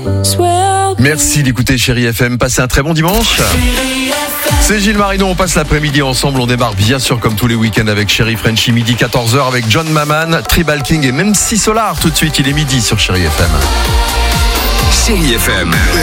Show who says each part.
Speaker 1: Merci d'écouter Chérie FM. Passez un très bon dimanche. C'est Gilles Marino, on passe l'après-midi ensemble. On démarre bien sûr comme tous les week-ends avec Chérie Frenchy, midi 14h avec John Maman, Tribal King et même si Solar. Tout de suite, il est midi sur Chérie FM.
Speaker 2: Chérie FM.